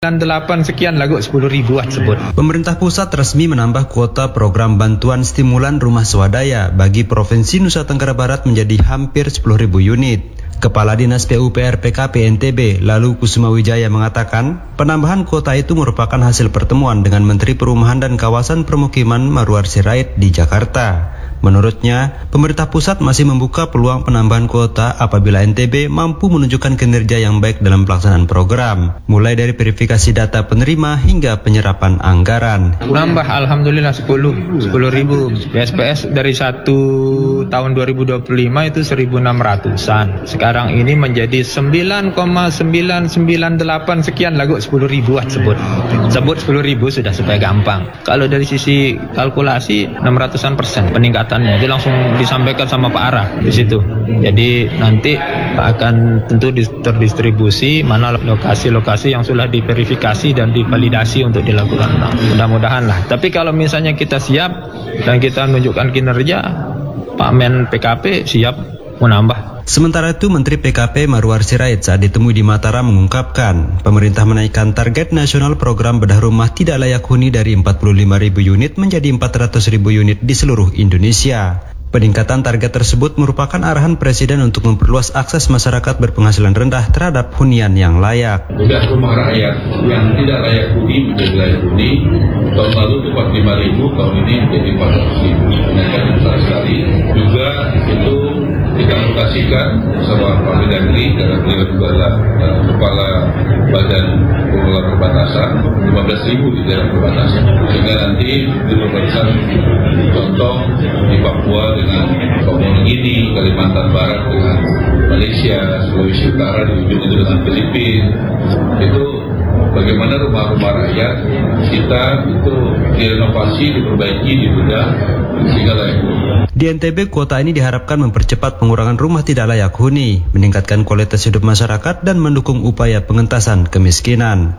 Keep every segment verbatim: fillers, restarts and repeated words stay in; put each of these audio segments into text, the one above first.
delapan sekian lagu sepuluh ribu sebut. Pemerintah pusat resmi menambah kuota program bantuan stimulan rumah swadaya bagi Provinsi Nusa Tenggara Barat menjadi hampir sepuluh ribu unit. Kepala Dinas P U P R P K P N T B Lalu Kusuma Wijaya mengatakan penambahan kuota itu merupakan hasil pertemuan dengan Menteri Perumahan dan Kawasan Permukiman Marwar Sirait di Jakarta. Menurutnya, pemerintah pusat masih membuka peluang penambahan kuota apabila N T B mampu menunjukkan kinerja yang baik dalam pelaksanaan program, mulai dari verifikasi data penerima hingga penyerapan anggaran. Nambah alhamdulillah sepuluh ribu. B S P S dari satu tahun dua ribu dua puluh lima itu seribu enam ratusan. Sekarang ini menjadi sembilan koma sembilan sembilan delapan sekian lagu sepuluh ribu sebut. Sebut sepuluh ribu sudah supaya gampang. Kalau dari sisi kalkulasi enam ratusan persen peningkatan. Jadi langsung disampaikan sama Pak Ara di situ. Jadi nanti akan tentu terdistribusi mana lokasi-lokasi yang sudah diverifikasi dan divalidasi untuk dilakukan. Nah, mudah-mudahan lah. Tapi kalau misalnya kita siap dan kita menunjukkan kinerja, Pak Men P K P siap menambah. Sementara itu, Menteri P K P Marwar Sirait saat ditemui di Mataram mengungkapkan pemerintah menaikkan target nasional program bedah rumah tidak layak huni dari empat puluh lima ribu unit menjadi empat ratus ribu unit di seluruh Indonesia. Peningkatan target tersebut merupakan arahan Presiden untuk memperluas akses masyarakat berpenghasilan rendah terhadap hunian yang layak. Bedah rumah rakyat yang tidak layak huni menjadi layak huni. Tahun lalu empat puluh lima ribu, tahun ini menjadi empat ratus ribu. Kenaikan yang besar sekali. Juga itu kita alokasikan bersama Pak Mendagri karena beliau juga adalah uh, kepala Badan Pengelola Perbatasan lima belas ribu di daerah perbatasan. Sehingga nanti di perbatasan contoh di Papua dengan Papua Nugini, Kalimantan Barat dengan Malaysia, Sulawesi Utara di ujung itu dengan Filipina. Itu bagaimana rumah-rumah rakyat kita itu direnovasi, diperbaiki, dibedah sehingga layak huni. Di N T B, kuota ini diharapkan mempercepat pengurangan rumah tidak layak huni, meningkatkan kualitas hidup masyarakat, dan mendukung upaya pengentasan kemiskinan.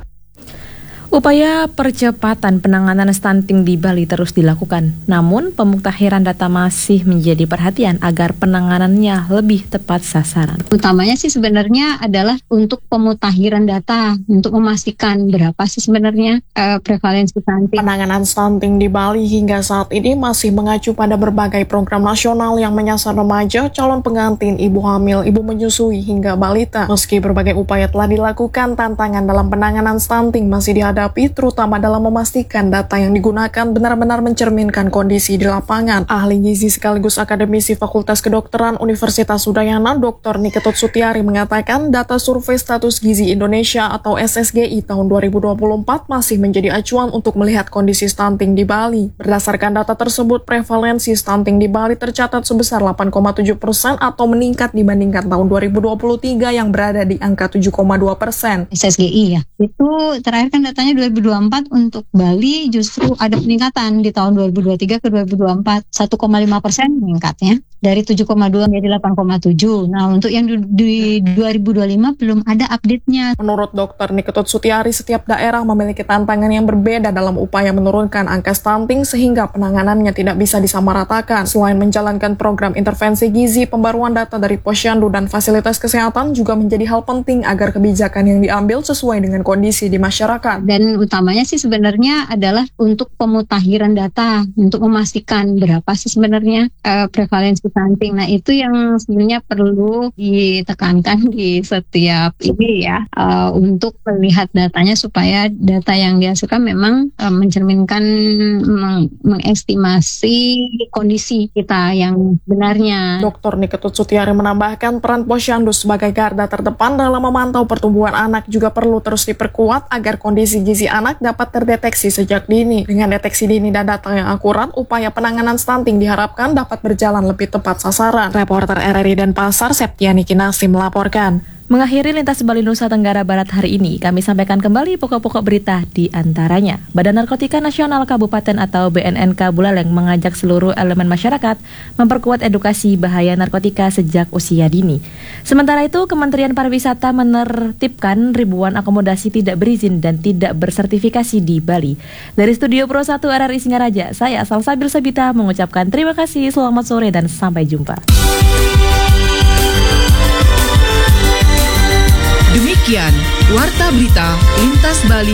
Upaya percepatan penanganan stunting di Bali terus dilakukan. Namun, pemuktahiran data masih menjadi perhatian agar penanganannya lebih tepat sasaran. Utamanya sih sebenarnya adalah untuk pemutahiran data, untuk memastikan berapa sih sebenarnya uh, prevalensi stunting. Penanganan stunting di Bali hingga saat ini masih mengacu pada berbagai program nasional yang menyasar remaja, calon pengantin, ibu hamil, ibu menyusui, hingga balita. Meski berbagai upaya telah dilakukan, tantangan dalam penanganan stunting masih dihadapi, terutama dalam memastikan data yang digunakan benar-benar mencerminkan kondisi di lapangan. Ahli gizi sekaligus akademisi Fakultas Kedokteran Universitas Udayana, Doktor Niketut Sutiari mengatakan data survei status gizi Indonesia atau S S G I tahun dua ribu dua puluh empat masih menjadi acuan untuk melihat kondisi stunting di Bali. Berdasarkan data tersebut, prevalensi stunting di Bali tercatat sebesar delapan koma tujuh persen atau meningkat dibandingkan tahun dua ribu dua puluh tiga yang berada di angka tujuh koma dua persen. S S G I ya, itu terakhir kan datanya dua ribu dua puluh empat untuk Bali justru ada peningkatan di tahun dua ribu dua puluh tiga ke dua ribu dua puluh empat, satu koma lima persen meningkatnya dari tujuh koma dua menjadi delapan koma tujuh. Nah, untuk yang di, di dua ribu dua puluh lima belum ada update-nya. Menurut Dokter Niketut Sutiari, setiap daerah memiliki tantangan yang berbeda dalam upaya menurunkan angka stunting sehingga penanganannya tidak bisa disamaratakan. Selain menjalankan program intervensi gizi, pembaruan data dari posyandu dan fasilitas kesehatan juga menjadi hal penting agar kebijakan yang diambil sesuai dengan kondisi di masyarakat. Dan utamanya sih sebenarnya adalah untuk pemutahiran data, untuk memastikan berapa sih sebenarnya uh, prevalensi stunting. Nah, itu yang sebenarnya perlu ditekankan di setiap ini ya, uh, untuk melihat datanya supaya data yang dihasilkan memang uh, mencerminkan, meng- mengestimasi kondisi kita yang benarnya. Doktor Niketut Sutiari menambahkan peran posyandu sebagai garda terdepan dalam memantau pertumbuhan anak juga perlu terus diperkuat agar kondisi gizi anak dapat terdeteksi sejak dini. Dengan deteksi dini dan data yang akurat, upaya penanganan stunting diharapkan dapat berjalan lebih tepat sasaran. Reporter R R I Denpasar, Septiani Kinasi melaporkan. Mengakhiri Lintas Bali Nusa Tenggara Barat hari ini, kami sampaikan kembali pokok-pokok berita di antaranya. Badan Narkotika Nasional Kabupaten atau B N N K Buleleng mengajak seluruh elemen masyarakat memperkuat edukasi bahaya narkotika sejak usia dini. Sementara itu, Kementerian Pariwisata menertibkan ribuan akomodasi tidak berizin dan tidak bersertifikasi di Bali. Dari Studio Pro satu R R I Singaraja, saya Salsabil Sabita mengucapkan terima kasih, selamat sore dan sampai jumpa. Demikian Warta Berita Lintas Bali.